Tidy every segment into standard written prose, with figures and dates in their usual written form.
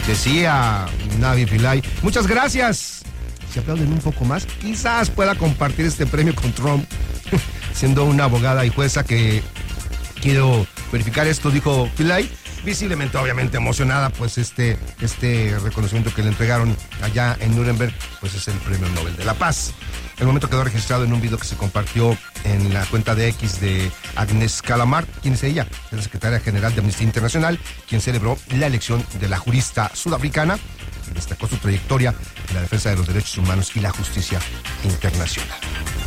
Decía Navi Pillay, muchas gracias. Si aplauden un poco más, quizás pueda compartir este premio con Trump. Siendo una abogada y jueza que quiero verificar esto, dijo Pillay, visiblemente, obviamente emocionada, pues este reconocimiento que le entregaron allá en Nuremberg, pues es el Premio Nobel de la Paz. El momento quedó registrado en un video que se compartió en la cuenta de X de Agnes Callamard. ¿Quién es ella? Es la secretaria general de Amnistía Internacional, quien celebró la elección de la jurista sudafricana y destacó su trayectoria en la defensa de los derechos humanos y la justicia internacional.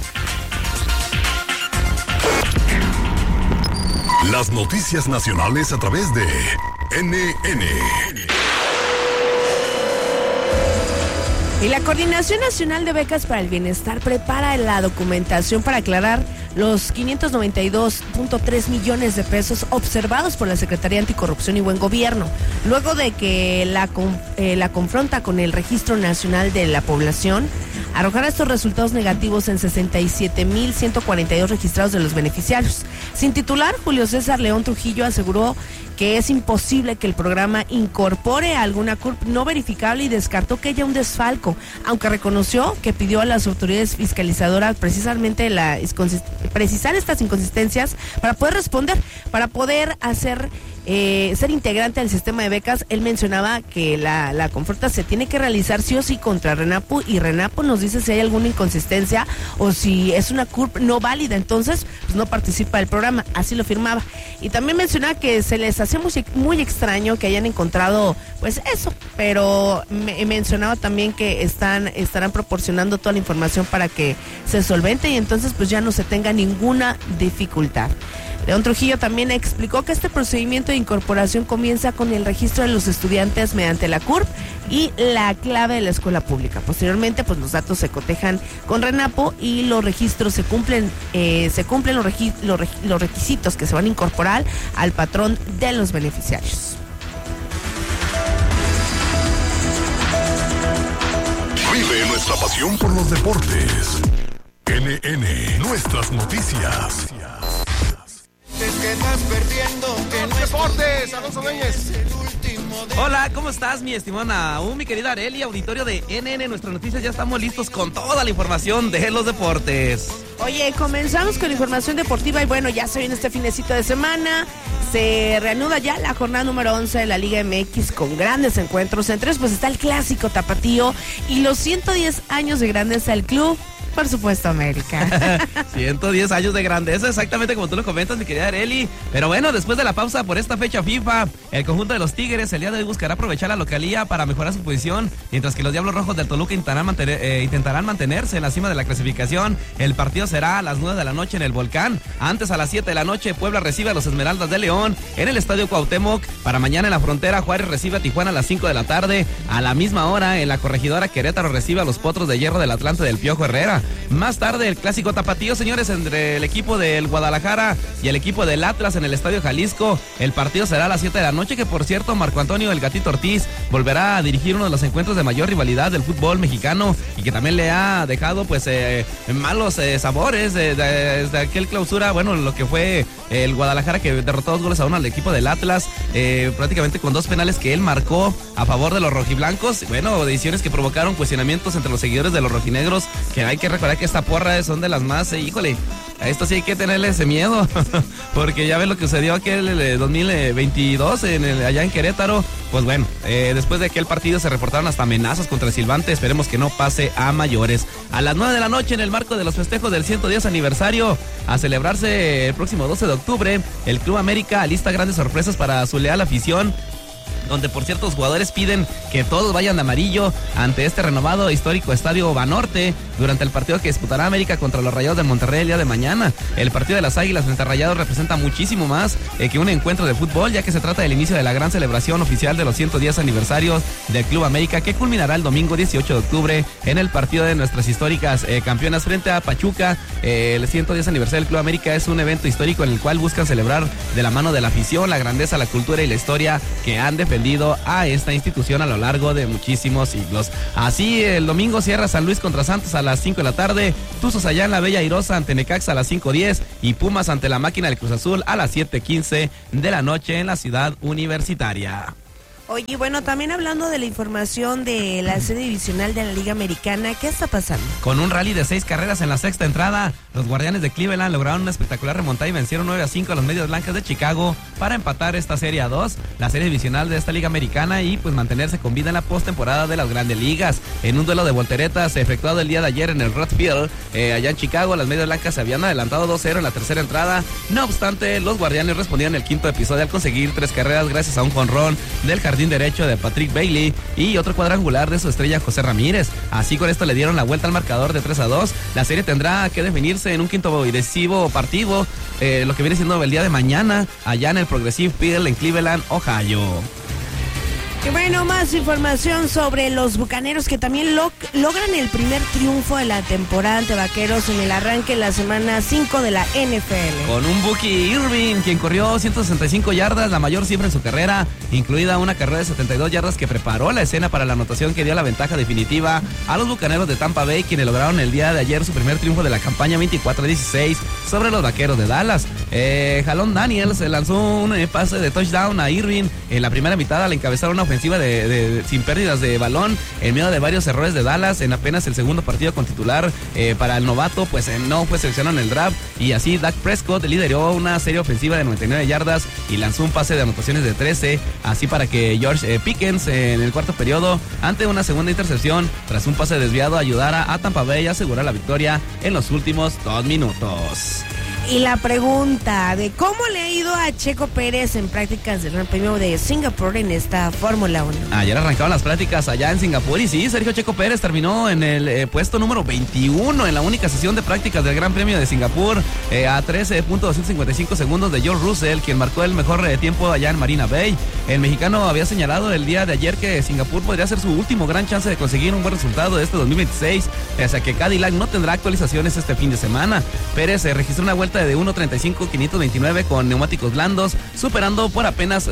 Las noticias nacionales a través de NN. Y la Coordinación Nacional de Becas para el Bienestar prepara la documentación para aclarar los 592.3 millones de pesos observados por la Secretaría Anticorrupción y Buen Gobierno, luego de que la confronta con el Registro Nacional de la Población arrojara estos resultados negativos en 67.142 registrados de los beneficiarios. Sin titular, Julio César León Trujillo aseguró que es imposible que el programa incorpore alguna CURP no verificable y descartó que haya un desfalco, aunque reconoció que pidió a las autoridades fiscalizadoras precisamente precisar estas inconsistencias para poder responder, para poder ser integrante del sistema de becas. Él mencionaba que la confronta se tiene que realizar sí o sí contra RENAPO, y RENAPO nos dice si hay alguna inconsistencia o si es una CURP no válida, entonces pues no participa del programa, así lo firmaba. Y también mencionaba que se les hacía muy extraño que hayan encontrado pues eso, pero mencionaba también que estarán proporcionando toda la información para que se solvente y entonces pues ya no se tenga ninguna dificultad. León Trujillo también explicó que este procedimiento de incorporación comienza con el registro de los estudiantes mediante la CURP y la clave de la escuela pública. Posteriormente, pues los datos se cotejan con RENAPO y los registros se cumplen los requisitos que se van a incorporar al patrón de los beneficiarios. Vive nuestra pasión por los deportes. NN, nuestras noticias. Es que estás perdiendo, que no deportes, Alonso Dueñez. Hola, ¿cómo estás, mi estimado Naum, mi querida Areli, auditorio de NN, nuestras noticias? Ya estamos listos con toda la información de los deportes. Oye, comenzamos con la información deportiva y bueno, ya se viene este finecito de semana. Se reanuda ya la jornada número 11 de la Liga MX con grandes encuentros. Entre ellos pues está el clásico tapatío y los 110 años de grandeza del club. Por supuesto, América. 110 años de grandeza, exactamente como tú lo comentas, mi querida Areli. Pero bueno, después de la pausa por esta fecha FIFA, el conjunto de los Tigres el día de hoy buscará aprovechar la localía para mejorar su posición, mientras que los Diablos Rojos del Toluca intentarán mantenerse en la cima de la clasificación. El partido será a las 9 de la noche en el Volcán. Antes, a las 7 de la noche, Puebla recibe a los Esmeraldas de León en el Estadio Cuauhtémoc. Para mañana en la Frontera, Juárez recibe a Tijuana a las 5 de la tarde. A la misma hora, en la Corregidora, Querétaro recibe a los Potros de Hierro del Atlante del Piojo Herrera. Más tarde, el clásico tapatío, señores, entre el equipo del Guadalajara y el equipo del Atlas en el Estadio Jalisco. El partido será a las 7 de la noche, que por cierto, Marco Antonio El Gatito Ortiz volverá a dirigir uno de los encuentros de mayor rivalidad del fútbol mexicano y que también le ha dejado pues malos sabores desde aquel clausura, bueno, lo que fue el Guadalajara, que derrotó 2-1 al equipo del Atlas, prácticamente con 2 penales que él marcó a favor de los rojiblancos. Bueno, decisiones que provocaron cuestionamientos entre los seguidores de los rojinegros, que hay que recordar que esta porra son de las más, híjole, a esto sí hay que tenerle ese miedo, porque ya ves lo que sucedió aquel 2022 allá en Querétaro. Pues bueno, después de aquel partido se reportaron hasta amenazas contra el silbante. Esperemos que no pase a mayores. A las 9 de la noche, en el marco de los festejos del 110 aniversario, a celebrarse el próximo 12 de octubre, el Club América alista grandes sorpresas para su leal afición, donde por cierto los jugadores piden que todos vayan de amarillo ante este renovado histórico Estadio Banorte durante el partido que disputará América contra los Rayados de Monterrey el día de mañana. El partido de las Águilas frente a Rayados representa muchísimo más que un encuentro de fútbol, ya que se trata del inicio de la gran celebración oficial de los 110 aniversarios del Club América, que culminará el domingo 18 de octubre en el partido de nuestras históricas campeonas frente a Pachuca. El 110 aniversario del Club América es un evento histórico en el cual buscan celebrar de la mano de la afición la grandeza, la cultura y la historia que han defendido a esta institución a lo largo de muchísimos siglos. Así, el domingo cierra San Luis contra Santos a las 5 de la tarde, Tuzos allá en la Bella Airosa ante Necaxa a las 5:10 y Pumas ante la Máquina del Cruz Azul a las 7:15 de la noche en la Ciudad Universitaria. Oye, bueno, también hablando de la información de la serie divisional de la Liga Americana, ¿qué está pasando? Con un rally de 6 carreras en la sexta entrada, los Guardianes de Cleveland lograron una espectacular remontada y vencieron 9-5 a los Medias Blancas de Chicago para empatar esta serie a 2, la serie divisional de esta Liga Americana, y pues mantenerse con vida en la postemporada de las Grandes Ligas. En un duelo de volteretas efectuado el día de ayer en el Roth Field, allá en Chicago, las Medias Blancas se habían adelantado 2-0 en la tercera entrada. No obstante, los Guardianes respondieron en el quinto episodio al conseguir 3 carreras gracias a un jonrón del jardín derecho de Patrick Bailey y otro cuadrangular de su estrella José Ramírez. Así con esto le dieron la vuelta al marcador de 3-2. La serie tendrá que definirse en un quinto y decisivo partido, lo que viene siendo el día de mañana, allá en el Progressive Field en Cleveland, Ohio. Y bueno, más información sobre los Bucaneros que también logran el primer triunfo de la temporada ante Vaqueros en el arranque de la semana 5 de la NFL. Con un Bucky Irving, quien corrió 165 yardas, la mayor cifra en su carrera, incluida una carrera de 72 yardas que preparó la escena para la anotación que dio la ventaja definitiva a los Bucaneros de Tampa Bay, quienes lograron el día de ayer su primer triunfo de la campaña 24-16 sobre los Vaqueros de Dallas. Jalón Daniels lanzó un pase de touchdown a Irving en la primera mitad al encabezar una ofensiva sin pérdidas de balón en medio de varios errores de Dallas. En apenas el segundo partido con titular para el novato, pues no fue seleccionado en el draft, y así Dak Prescott lideró una serie ofensiva de 99 yardas y lanzó un pase de anotaciones de 13, así para que George Pickens en el cuarto periodo, ante una segunda intercepción tras un pase desviado, ayudara a Tampa Bay a asegurar la victoria en los últimos 2 minutos. Y la pregunta de cómo le ha ido a Checo Pérez en prácticas del Gran Premio de Singapur en esta Fórmula 1. Ayer arrancaban las prácticas allá en Singapur y sí, Sergio Checo Pérez terminó en el puesto número 21 en la única sesión de prácticas del Gran Premio de Singapur, a 13.255 segundos de George Russell, quien marcó el mejor tiempo allá en Marina Bay. El mexicano había señalado el día de ayer que Singapur podría ser su último gran chance de conseguir un buen resultado de este 2026, o sea que Cadillac no tendrá actualizaciones este fin de semana. Pérez registró una vuelta de 1.35.529 con neumáticos blandos, superando por apenas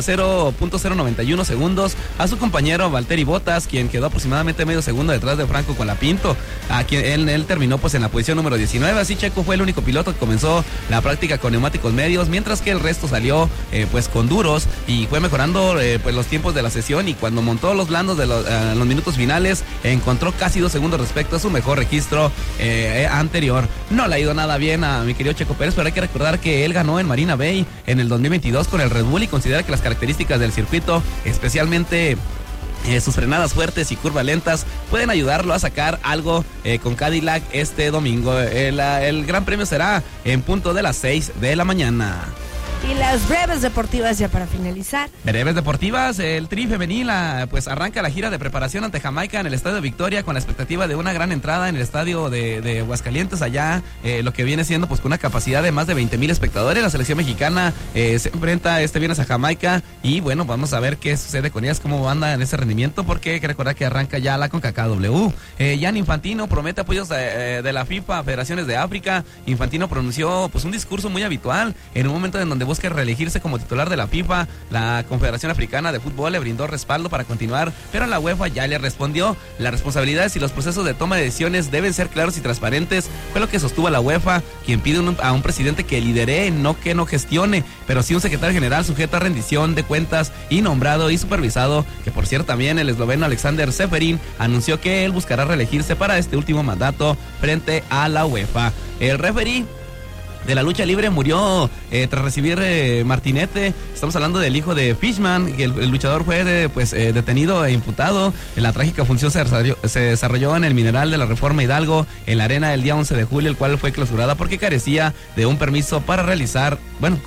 0.091 segundos a su compañero Valtteri Bottas, quien quedó aproximadamente medio segundo detrás de Franco Colapinto, a quien él terminó pues en la posición número 19. Así Checo fue el único piloto que comenzó la práctica con neumáticos medios, mientras que el resto salió pues con duros, y fue mejorando pues los tiempos de la sesión, y cuando montó los blandos de los minutos finales encontró casi 2 segundos respecto a su mejor registro anterior. No le ha ido nada bien a mi querido Checo Pérez, pero hay que recordar que él ganó en Marina Bay en el 2022 con el Red Bull, y considera que las características del circuito, especialmente sus frenadas fuertes y curvas lentas, pueden ayudarlo a sacar algo con Cadillac este domingo. El Gran Premio será en punto de las 6 de la mañana. Y las breves deportivas ya para finalizar. Breves deportivas, el Tri femenil pues arranca la gira de preparación ante Jamaica en el Estadio Victoria, con la expectativa de una gran entrada en el estadio de Aguascalientes, allá lo que viene siendo pues con una capacidad de más de 20,000 espectadores. La selección mexicana se enfrenta este viernes a Jamaica, y bueno, vamos a ver qué sucede con ellas, cómo anda en ese rendimiento, porque hay que recordar que arranca ya la CONCACAF. Gianni Infantino promete apoyos de la FIFA, Federaciones de África. Infantino pronunció pues un discurso muy habitual en un momento en donde busca reelegirse como titular de la FIFA. La Confederación Africana de Fútbol le brindó respaldo para continuar, pero la UEFA ya le respondió. Las responsabilidades y los procesos de toma de decisiones deben ser claros y transparentes, fue lo que sostuvo la UEFA, quien pide a un presidente que lidere, no que no gestione, pero sí un secretario general sujeto a rendición de cuentas y nombrado y supervisado, que por cierto también el esloveno Alexander Seferin anunció que él buscará reelegirse para este último mandato frente a la UEFA. El referee de la lucha libre murió tras recibir martinete. Estamos hablando del hijo de Fishman, que el luchador fue detenido e imputado. La trágica función se desarrolló en el Mineral de la Reforma Hidalgo, en la arena el día 11 de julio, el cual fue clausurada porque carecía de un permiso para realizar,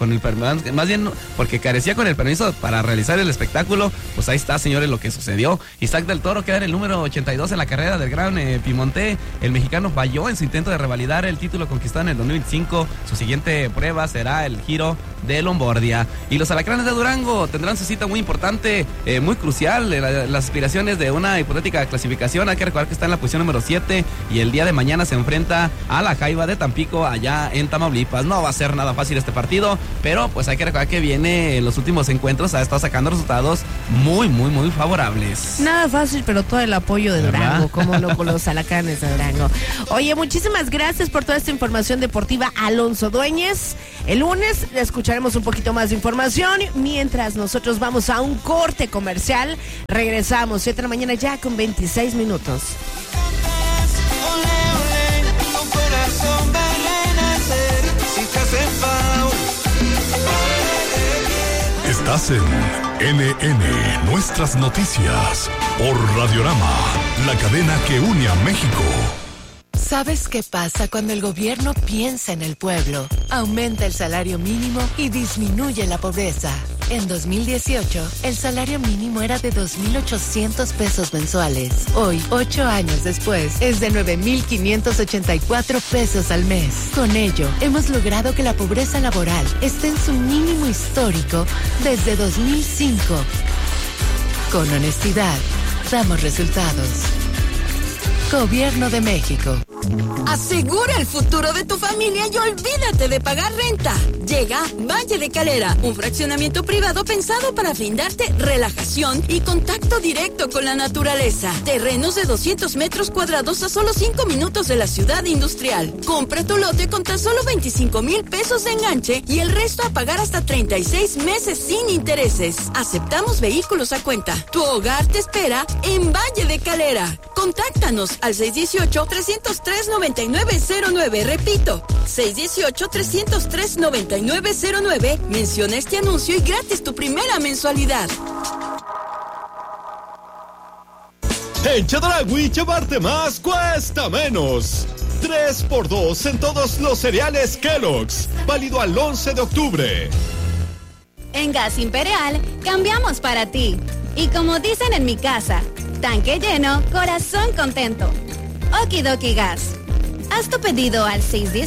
porque carecía con el permiso para realizar el espectáculo. Pues ahí está, señores, lo que sucedió. Isaac del Toro queda en el número 82 en la carrera del Gran Pimonte. El mexicano falló en su intento de revalidar el título conquistado en el 2025. Su siguiente prueba será el Giro de Lombardia. Y los Alacranes de Durango tendrán su cita muy importante, muy crucial, las aspiraciones de una hipotética clasificación. Hay que recordar que está en la posición número 7, y el día de mañana se enfrenta a la Jaiba de Tampico, allá en Tamaulipas. No va a ser nada fácil este partido, pero pues hay que recordar que viene en los últimos encuentros, ha estado sacando resultados muy, muy, muy favorables. Nada fácil, pero todo el apoyo de ¿verdad? Durango, como no, con los alacanes de Durango. Oye, muchísimas gracias por toda esta información deportiva, Alonso Dueñez. El lunes escucharemos un poquito más de información, mientras nosotros vamos a un corte comercial. Regresamos, 7 de la mañana ya con 26 minutos. Tu corazón va a renacer si te hace falta. Estás en NN, Nuestras Noticias, por Radiorama, la cadena que une a México. ¿Sabes qué pasa cuando el gobierno piensa en el pueblo? Aumenta el salario mínimo y disminuye la pobreza. En 2018, el salario mínimo era de 2,800 pesos mensuales. Hoy, 8 años después, es de 9,584 pesos al mes. Con ello, hemos logrado que la pobreza laboral esté en su mínimo histórico desde 2005. Con honestidad, damos resultados. Gobierno de México. Asegura el futuro de tu familia y olvídate de pagar renta. Llega Valle de Calera, un fraccionamiento privado pensado para brindarte relajación y contacto directo con la naturaleza. Terrenos de 200 metros cuadrados a solo 5 minutos de la ciudad industrial. Compra tu lote con tan solo 25,000 pesos de enganche y el resto a pagar hasta 36 meses sin intereses. Aceptamos vehículos a cuenta. Tu hogar te espera en Valle de Calera. Contáctanos al 618-303-9909. Repito, 618-303-9909. Menciona este anuncio y gratis tu primera mensualidad. En Chedraui, llevarte más cuesta menos. 3x2 en todos los cereales Kellogg's. Válido al 11 de octubre. En Gas Imperial, cambiamos para ti. Y como dicen en mi casa, tanque lleno, corazón contento. Okidoki Gas. Haz tu pedido al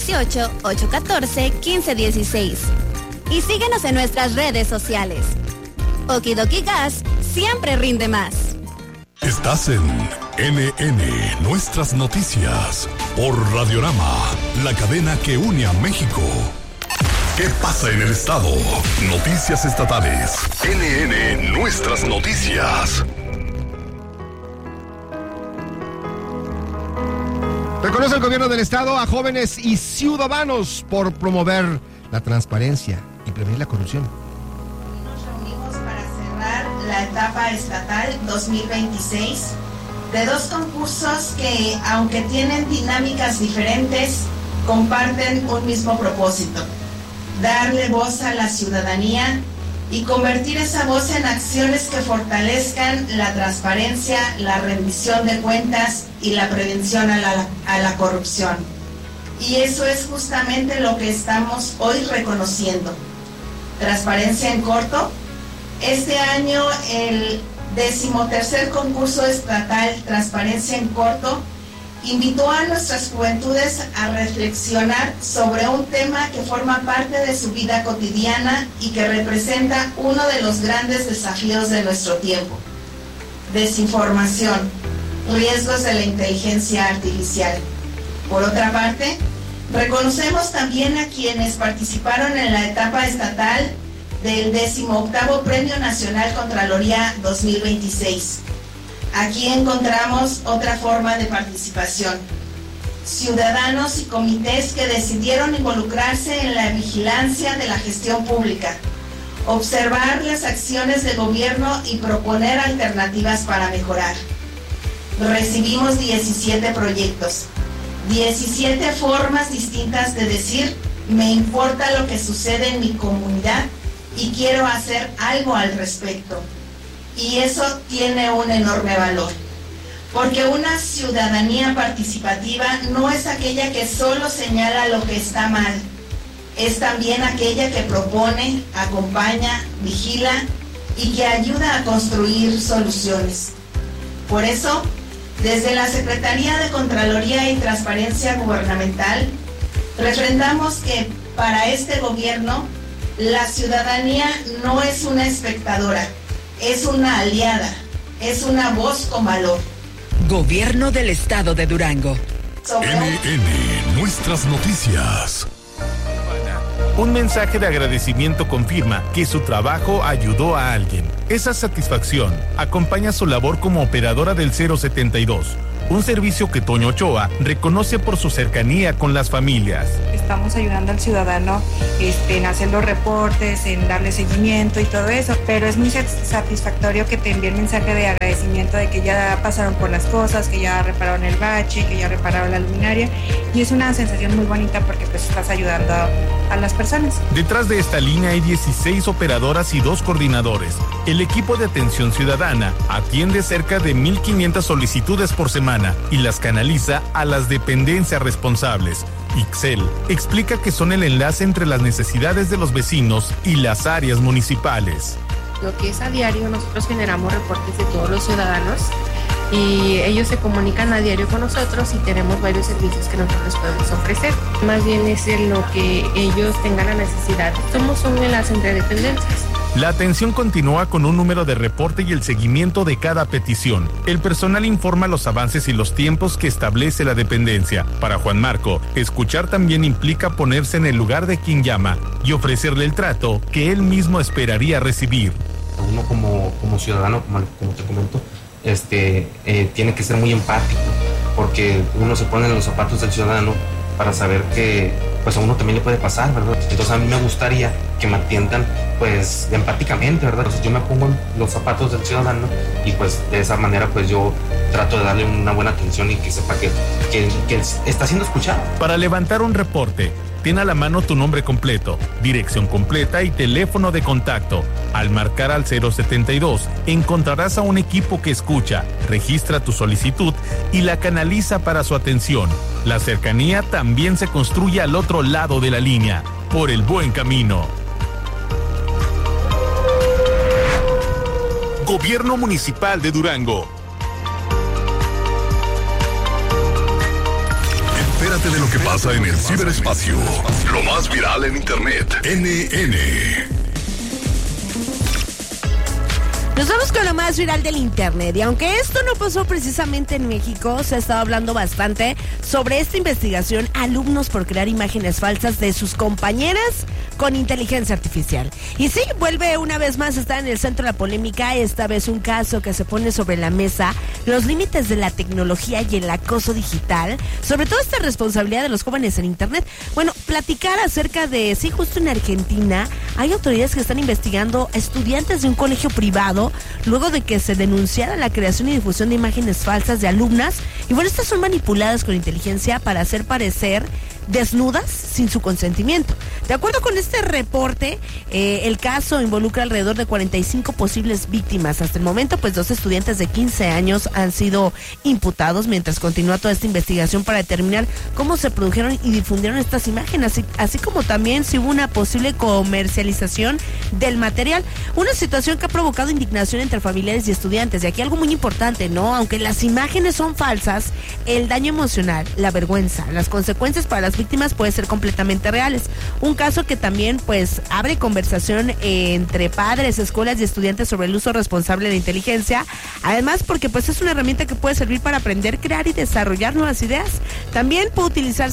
618-814-1516. Y síguenos en nuestras redes sociales. Okidoki Gas siempre rinde más. Estás en NN, Nuestras Noticias, por Radiorama, la cadena que une a México. ¿Qué pasa en el estado? Noticias estatales. NN, Nuestras Noticias. Reconoce el gobierno del estado a jóvenes y ciudadanos por promover la transparencia y prevenir la corrupción. Nos reunimos para cerrar la etapa estatal 2026 de 2 concursos que, aunque tienen dinámicas diferentes, comparten un mismo propósito: darle voz a la ciudadanía y convertir esa voz en acciones que fortalezcan la transparencia, la rendición de cuentas y la prevención a la corrupción. Y eso es justamente lo que estamos hoy reconociendo. Transparencia en corto. Este año el 13º concurso estatal Transparencia en Corto invitó a nuestras juventudes a reflexionar sobre un tema que forma parte de su vida cotidiana y que representa uno de los grandes desafíos de nuestro tiempo: desinformación, riesgos de la inteligencia artificial. Por otra parte, reconocemos también a quienes participaron en la etapa estatal del 18º Premio Nacional Contraloría 2026. Aquí encontramos otra forma de participación: ciudadanos y comités que decidieron involucrarse en la vigilancia de la gestión pública, observar las acciones de gobierno y proponer alternativas para mejorar. Recibimos 17 proyectos, 17 formas distintas de decir: me importa lo que sucede en mi comunidad y quiero hacer algo al respecto. Y eso tiene un enorme valor, porque una ciudadanía participativa no es aquella que solo señala lo que está mal, es también aquella que propone, acompaña, vigila y que ayuda a construir soluciones. Por eso, desde la Secretaría de Contraloría y Transparencia Gubernamental, refrendamos que para este gobierno la ciudadanía no es una espectadora, es una aliada, es una voz con valor. Gobierno del Estado de Durango. NN, Nuestras Noticias. Un mensaje de agradecimiento confirma que su trabajo ayudó a alguien. Esa satisfacción acompaña su labor como operadora del 072, un servicio que Toño Ochoa reconoce por su cercanía con las familias. Estamos ayudando al ciudadano en hacer los reportes, en darle seguimiento y todo eso, pero es muy satisfactorio que te envíen mensaje de agradecimiento de que ya pasaron por las cosas, que ya repararon el bache, que ya repararon la luminaria, y es una sensación muy bonita porque pues estás ayudando a las personas. Detrás de esta línea hay 16 operadoras y 2 coordinadores. El equipo de atención ciudadana atiende cerca de 1,500 solicitudes por semana y las canaliza a las dependencias responsables. Ixel explica que son el enlace entre las necesidades de los vecinos y las áreas municipales. Lo que es a diario, nosotros generamos reportes de todos los ciudadanos y ellos se comunican a diario con nosotros y tenemos varios servicios que nosotros les podemos ofrecer. Más bien es en lo que ellos tengan la necesidad. Somos un enlace entre dependencias. La atención continúa con un número de reporte y el seguimiento de cada petición. El personal informa los avances y los tiempos que establece la dependencia. Para Juan Marco, escuchar también implica ponerse en el lugar de quien llama y ofrecerle el trato que él mismo esperaría recibir. Uno como ciudadano, como te comento, tiene que ser muy empático, porque uno se pone en los zapatos del ciudadano para saber que pues a uno también le puede pasar, ¿verdad? Entonces a mí me gustaría que me atiendan pues empáticamente, ¿verdad? Entonces yo me pongo en los zapatos del ciudadano y pues de esa manera pues yo trato de darle una buena atención y que sepa que está siendo escuchado. Para levantar un reporte, ten a la mano tu nombre completo, dirección completa y teléfono de contacto. Al marcar al 072, encontrarás a un equipo que escucha, registra tu solicitud y la canaliza para su atención. La cercanía también se construye al otro lado de la línea, por el buen camino. Gobierno Municipal de Durango. Entérate de lo que pasa en el ciberespacio. Lo más viral en internet. NN. Nos vamos con lo más viral del internet, y aunque esto no pasó precisamente en México, se ha estado hablando bastante sobre esta investigación alumnos por crear imágenes falsas de sus compañeras con inteligencia artificial. Y sí, vuelve una vez más a estar en el centro de la polémica, esta vez un caso que se pone sobre la mesa, los límites de la tecnología y el acoso digital, sobre todo esta responsabilidad de los jóvenes en internet. Bueno, platicar acerca de, sí, justo en Argentina, hay autoridades que están investigando estudiantes de un colegio privado luego de que se denunciara la creación y difusión de imágenes falsas de alumnas, y bueno, estas son manipuladas con inteligencia para hacer parecer desnudas sin su consentimiento. De acuerdo con este reporte, el caso involucra alrededor de 45 posibles víctimas. Hasta el momento, pues 2 estudiantes de 15 años han sido imputados, mientras continúa toda esta investigación para determinar cómo se produjeron y difundieron estas imágenes, así como también si hubo una posible comercialización del material. Una situación que ha provocado indignación entre familiares y estudiantes. Y aquí algo muy importante, ¿no? Aunque las imágenes son falsas, el daño emocional, la vergüenza, las consecuencias para las víctimas pueden ser completamente reales. Un caso que también pues abre conversación entre padres, escuelas y estudiantes sobre el uso responsable de inteligencia, además porque pues es una herramienta que puede servir para aprender, crear y desarrollar nuevas ideas. También puede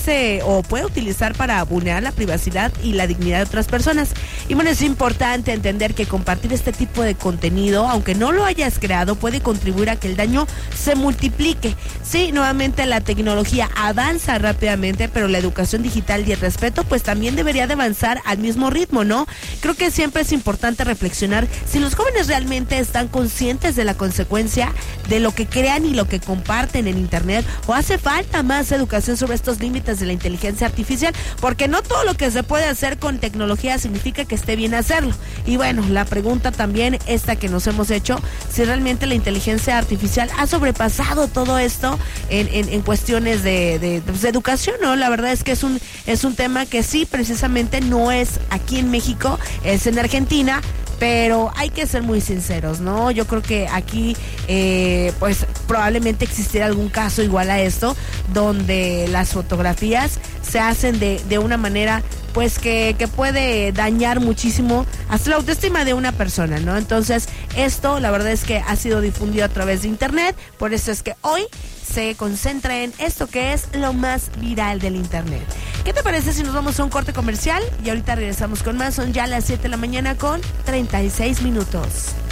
utilizar para vulnerar la privacidad y la dignidad de otras personas. Y bueno, es importante entender que compartir este tipo de contenido, aunque no lo hayas creado, puede contribuir a que el daño se multiplique. Sí, nuevamente la tecnología avanza rápidamente, pero la educación digital y el respeto pues también debería de avanzar al mismo ritmo, ¿no? Creo que siempre es importante reflexionar si los jóvenes realmente están conscientes de la consecuencia de lo que crean y lo que comparten en internet, o hace falta más educación sobre estos límites de la inteligencia artificial, porque no todo lo que se puede hacer con tecnología significa que esté bien hacerlo. Y bueno, la pregunta también esta que nos hemos hecho, si realmente la inteligencia artificial ha sobrepasado todo esto en cuestiones de educación, ¿no? La verdad es que es un tema que sí, precisamente no es aquí en México, es en Argentina, pero hay que ser muy sinceros, ¿no? Yo creo que aquí pues probablemente existiera algún caso igual a esto, donde las fotografías se hacen de una manera pues que puede dañar muchísimo hasta la autoestima de una persona, ¿no? Entonces, esto la verdad es que ha sido difundido a través de internet, por eso es que hoy se concentra en esto que es lo más viral del internet. ¿Qué ¿Qué te parece si nos vamos a un corte comercial? Y ahorita regresamos con más. Son ya las 7 de la mañana con 36 minutos.